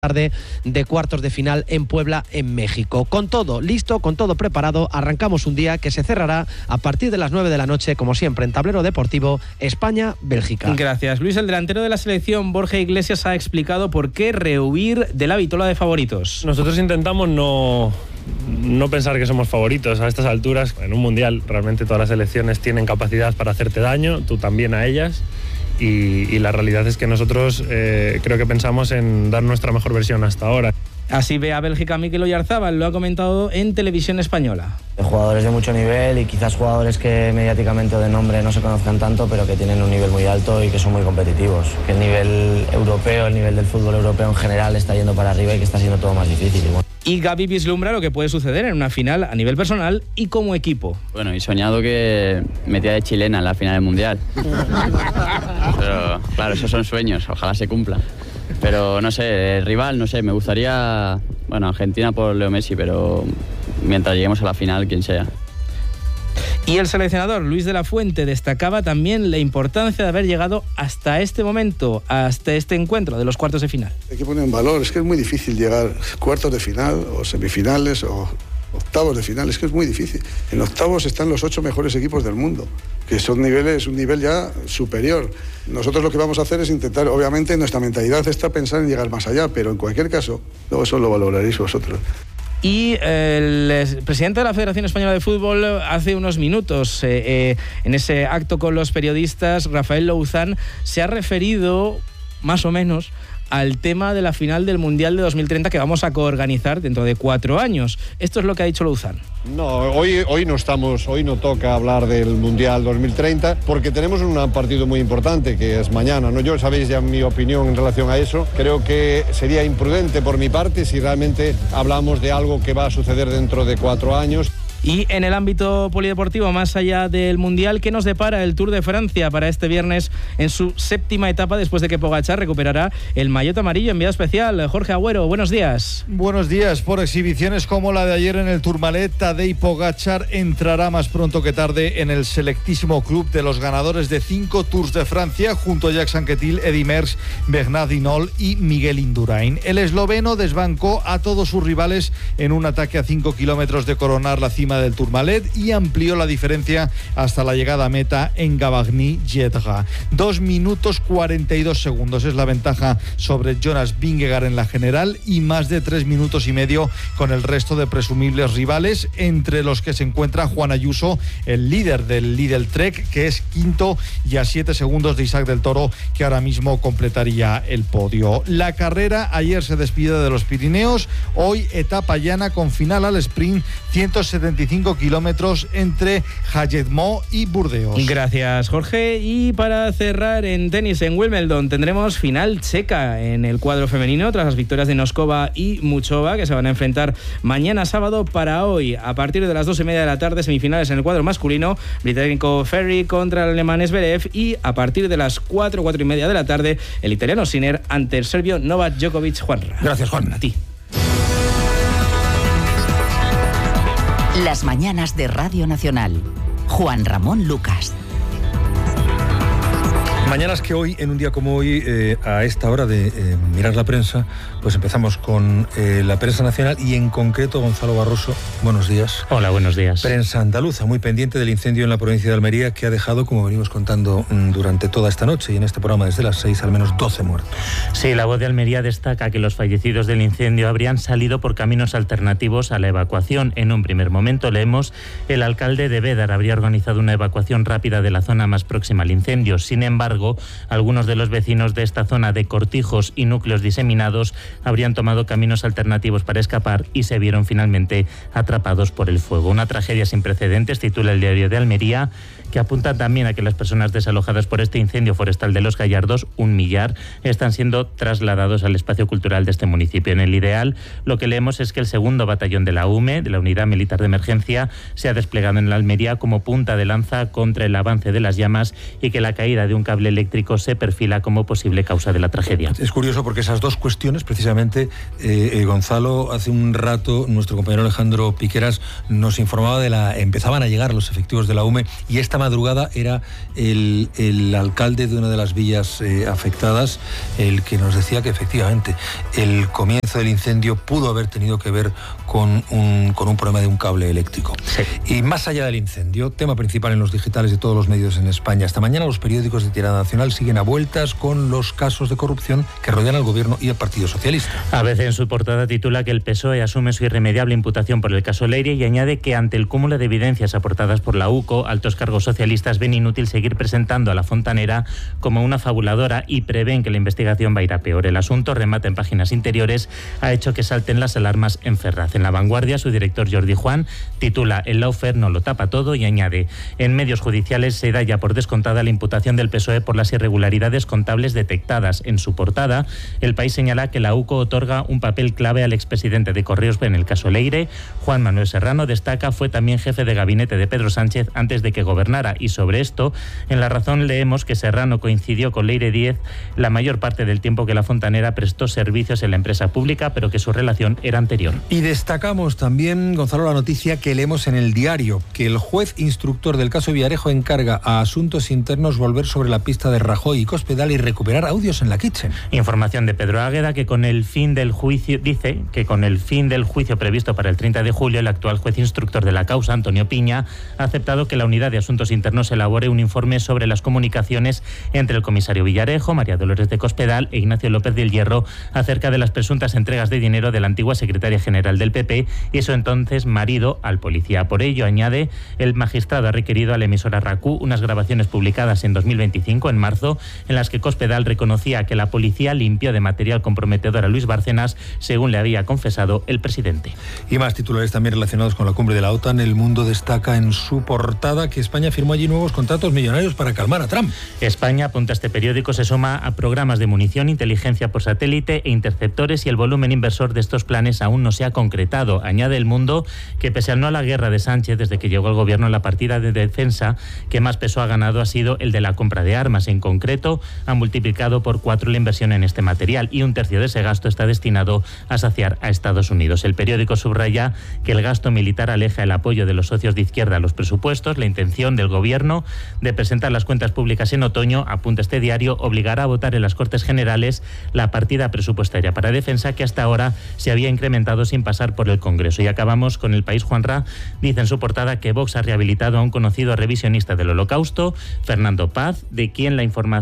tarde de cuartos de final en Puebla, en México. Con todo listo, con todo preparado, arrancamos un día que se cerrará a partir de las 9 de la noche, como siempre, en Tablero Deportivo, España-Bélgica. Gracias, Luis. El delantero de la selección, Borja Iglesias, ha explicado por qué rehuir de la vitola de favoritos. Nosotros intentamos no pensar que somos favoritos a estas alturas. En un mundial realmente todas las selecciones tienen capacidad para hacerte daño, tú también a ellas. Y la realidad es que nosotros creo que pensamos en dar nuestra mejor versión hasta ahora. Así ve a Bélgica Mikel Oyarzábal, lo ha comentado en Televisión Española. Jugadores de mucho nivel y quizás jugadores que mediáticamente o de nombre no se conozcan tanto, pero que tienen un nivel muy alto y que son muy competitivos. Que el nivel europeo, el nivel del fútbol europeo en general está yendo para arriba y que está siendo todo más difícil. Y Gavi vislumbra lo que puede suceder en una final a nivel personal y como equipo. Bueno, he soñado que metía de chilena en la final del Mundial. Pero claro, esos son sueños, ojalá se cumplan. Pero no sé, el rival, no sé, me gustaría, bueno, Argentina por Leo Messi, pero mientras lleguemos a la final, quien sea. Y el seleccionador Luis de la Fuente destacaba también la importancia de haber llegado hasta este momento, hasta este encuentro de los cuartos de final. Hay que poner en valor, es que es muy difícil llegar a cuartos de final o semifinales o octavos de final, es que es muy difícil. En octavos están los 8 mejores equipos del mundo, que son niveles, un nivel ya superior. Nosotros lo que vamos a hacer es intentar, obviamente nuestra mentalidad está pensar en llegar más allá, pero en cualquier caso, luego eso lo valoraréis vosotros. Y el presidente de la Federación Española de Fútbol hace unos minutos, en ese acto con los periodistas, Rafael Louzán, se ha referido más o menos al tema de la final del Mundial de 2030 que vamos a coorganizar dentro de 4 años. Esto es lo que ha dicho Louzán. No, hoy no toca hablar del Mundial 2030 porque tenemos un partido muy importante que es mañana, ¿no? Yo sabéis ya mi opinión en relación a eso. Creo que sería imprudente por mi parte si realmente hablamos de algo que va a suceder dentro de 4 años. Y en el ámbito polideportivo, más allá del Mundial, ¿qué nos depara el Tour de Francia para este viernes en su 7ª etapa después de que Pogačar recuperará el maillot amarillo? Enviado especial, Jorge Agüero, buenos días. Buenos días. Por exhibiciones como la de ayer en el Tourmalet, Tadej Pogačar entrará más pronto que tarde en el selectísimo club de los ganadores de 5 Tours de Francia, junto a Jacques Anquetil, Eddy Merckx, Bernard Hinault y Miguel Indurain. El esloveno desbancó a todos sus rivales en un ataque a 5 kilómetros de coronar la cima del Tourmalet y amplió la diferencia hasta la llegada a meta en Gavagny-Jedra. 2 minutos 42 segundos es la ventaja sobre Jonas Vingegaard en la general y más de 3 minutos y medio con el resto de presumibles rivales, entre los que se encuentra Juan Ayuso, el líder del Lidl Trek, que es quinto, y a 7 segundos de Isaac del Toro, que ahora mismo completaría el podio. La carrera ayer se despide de los Pirineos, hoy etapa llana con final al sprint, 175 kilómetros entre Hajedmo y Burdeos. Gracias, Jorge. Y para cerrar en tenis en Wimbledon tendremos final checa en el cuadro femenino tras las victorias de Noskova y Muchova, que se van a enfrentar mañana sábado. Para hoy, a partir de las 2:30 de la tarde, semifinales en el cuadro masculino, británico Ferry contra el alemán Zverev, y a partir de las 4:30 de la tarde, el italiano Sinner ante el serbio Novak Djokovic. Juanra. Gracias, Juan. A ti. Las mañanas de Radio Nacional. Juan Ramón Lucas. Mañanas que hoy, en un día como hoy, a esta hora de mirar la prensa, pues empezamos con la prensa nacional y en concreto Gonzalo Barroso. Buenos días. Hola, buenos días. Prensa andaluza, muy pendiente del incendio en la provincia de Almería, que ha dejado, como venimos contando durante toda esta noche y en este programa desde las 6, al menos 12 muertos. Sí, La Voz de Almería destaca que los fallecidos del incendio habrían salido por caminos alternativos a la evacuación. En un primer momento leemos: el alcalde de Bédar habría organizado una evacuación rápida de la zona más próxima al incendio. Sin embargo, algunos de los vecinos de esta zona de cortijos y núcleos diseminados habrían tomado caminos alternativos para escapar y se vieron finalmente atrapados por el fuego. Una tragedia sin precedentes, titula el Diario de Almería, que apunta también a que las personas desalojadas por este incendio forestal de Los Gallardos, 1 millar, están siendo trasladados al espacio cultural de este municipio. En el Ideal, lo que leemos es que el 2º batallón de la UME, de la Unidad Militar de Emergencia, se ha desplegado en la Almería como punta de lanza contra el avance de las llamas y que la caída de un cable cable eléctrico se perfila como posible causa de la tragedia. Es curioso porque esas dos cuestiones, precisamente, Gonzalo, hace un rato nuestro compañero Alejandro Piqueras nos informaba empezaban a llegar los efectivos de la UME, y esta madrugada era el alcalde de una de las villas afectadas el que nos decía que efectivamente el comienzo del incendio pudo haber tenido que ver con un problema de un cable eléctrico. Sí. Y más allá del incendio, tema principal en los digitales de todos los medios en España. Esta mañana los periódicos de tirada nacional siguen a vueltas con los casos de corrupción que rodean al gobierno y al Partido Socialista. ABC en su portada titula que el PSOE asume su irremediable imputación por el caso Leire y añade que ante el cúmulo de evidencias aportadas por la UCO, altos cargos socialistas ven inútil seguir presentando a la Fontanera como una fabuladora y prevén que la investigación va a ir a peor. El asunto, remata en páginas interiores, ha hecho que salten las alarmas en Ferraz. En La Vanguardia, su director Jordi Juan titula "El lawfare no lo tapa todo" y añade: en medios judiciales se da ya por descontada la imputación del PSOE por las irregularidades contables detectadas. En su portada, El País señala que la UCO otorga un papel clave al expresidente de Correos en el caso Leire. Juan Manuel Serrano destaca fue también jefe de gabinete de Pedro Sánchez antes de que gobernara, y sobre esto, en La Razón leemos que Serrano coincidió con Leire Díez la mayor parte del tiempo que la Fontanera prestó servicios en la empresa pública, pero que su relación era anterior. Y destacamos también, Gonzalo, la noticia que leemos en El Diario, que el juez instructor del caso Villarejo encarga a Asuntos Internos volver sobre la pista de Rajoy y Cospedal y recuperar audios en la Kitchen. Información de Pedro Águeda, que con el fin del juicio, dice que con el fin del juicio previsto para el 30 de julio, el actual juez instructor de la causa, Antonio Piña, ha aceptado que la Unidad de Asuntos Internos elabore un informe sobre las comunicaciones entre el comisario Villarejo, María Dolores de Cospedal e Ignacio López del Hierro acerca de las presuntas entregas de dinero de la antigua secretaria general del PP y su entonces marido al policía. Por ello, añade, el magistrado ha requerido a la emisora RACU unas grabaciones publicadas en 2025, en marzo, en las que Cospedal reconocía que la policía limpió de material comprometedor a Luis Bárcenas, según le había confesado el presidente. Y más titulares también relacionados con la cumbre de la OTAN. El Mundo destaca en su portada que España firmó allí nuevos contratos millonarios para calmar a Trump. España, apunta este periódico, se suma a programas de munición, inteligencia por satélite e interceptores, y el volumen inversor de estos planes aún no se ha concretado. Añade El Mundo que pese al no a la guerra de Sánchez desde que llegó al gobierno, la partida de defensa que más peso ha ganado ha sido el de la compra de armas. En concreto, ha multiplicado por 4 la inversión en este material y un tercio de ese gasto está destinado a saciar a Estados Unidos. El periódico subraya que el gasto militar aleja el apoyo de los socios de izquierda a los presupuestos. La intención del gobierno de presentar las cuentas públicas en otoño, apunta este diario, obligará a votar en las Cortes Generales la partida presupuestaria para defensa que hasta ahora se había incrementado sin pasar por el Congreso. Y acabamos con El País. Juanra dice en su portada que Vox ha rehabilitado a un conocido revisionista del Holocausto, Fernando Paz, de quien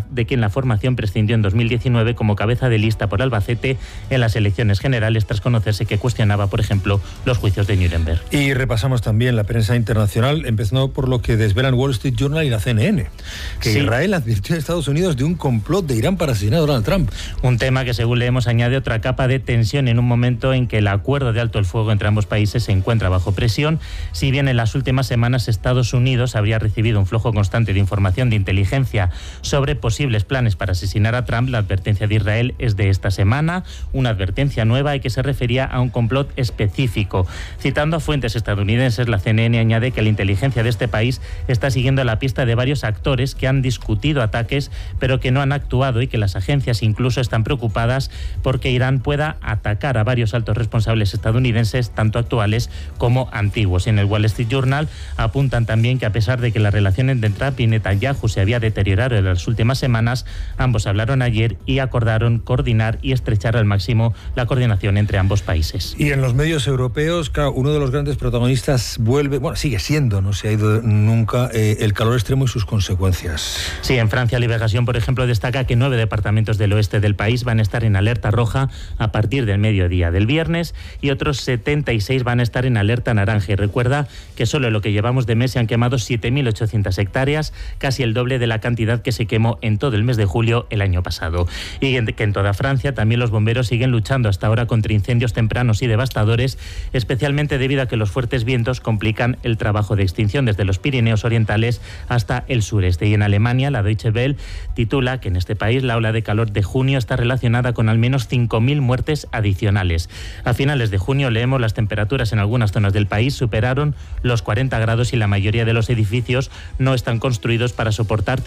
la formación prescindió en 2019 como cabeza de lista por Albacete en las elecciones generales, tras conocerse que cuestionaba, por ejemplo, los juicios de Nuremberg. Y repasamos también la prensa internacional, empezando por lo que desvelan Wall Street Journal y la CNN, que sí. Israel advirtió a Estados Unidos de un complot de Irán para asesinar a Donald Trump. Un tema que, según leemos, añade otra capa de tensión en un momento en que el acuerdo de alto el fuego entre ambos países se encuentra bajo presión. Si bien en las últimas semanas Estados Unidos habría recibido un flujo constante de información de inteligencia sobre posibles planes para asesinar a Trump, la advertencia de Israel es de esta semana, una advertencia nueva y que se refería a un complot específico. Citando a fuentes estadounidenses, la CNN añade que la inteligencia de este país está siguiendo la pista de varios actores que han discutido ataques pero que no han actuado, y que las agencias incluso están preocupadas porque Irán pueda atacar a varios altos responsables estadounidenses, tanto actuales como antiguos. En el Wall Street Journal apuntan también que, a pesar de que la relación entre Trump y Netanyahu se había deteriorado en las últimas semanas, ambos hablaron ayer y acordaron coordinar y estrechar al máximo la coordinación entre ambos países. Y en los medios europeos, claro, uno de los grandes protagonistas sigue siendo, no se ha ido nunca, el calor extremo y sus consecuencias. Sí, en Francia, Liberación, por ejemplo, destaca que 9 departamentos del oeste del país van a estar en alerta roja a partir del mediodía del viernes y otros 76 van a estar en alerta naranja. Y recuerda que solo en lo que llevamos de mes se han quemado 7.800 hectáreas, casi el doble de la cantidad que se quemó en todo el mes de julio el año pasado. Y que en toda Francia también los bomberos siguen luchando hasta ahora contra incendios tempranos y devastadores, especialmente debido a que los fuertes vientos complican el trabajo de extinción desde los Pirineos orientales hasta el sureste. Y en Alemania, la Deutsche Welle titula que en este país la ola de calor de junio está relacionada con al menos 5.000 muertes adicionales. A finales de junio, leemos, las temperaturas en algunas zonas del país superaron los 40 grados y la mayoría de los edificios no están construidos para soportar temperaturas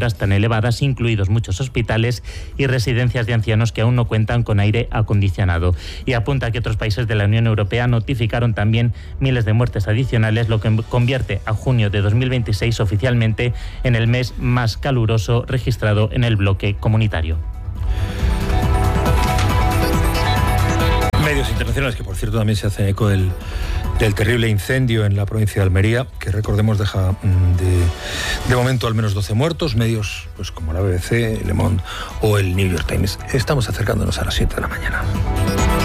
temperaturas tan elevadas, incluidos muchos hospitales y residencias de ancianos que aún no cuentan con aire acondicionado. Y apunta que otros países de la Unión Europea notificaron también miles de muertes adicionales, lo que convierte a junio de 2026 oficialmente en el mes más caluroso registrado en el bloque comunitario. Medios internacionales que, por cierto, también se hacen eco del terrible incendio en la provincia de Almería, que recordemos deja de momento al menos 12 muertos. Medios pues como la BBC, Le Monde o el New York Times. Estamos acercándonos a las 7 de la mañana.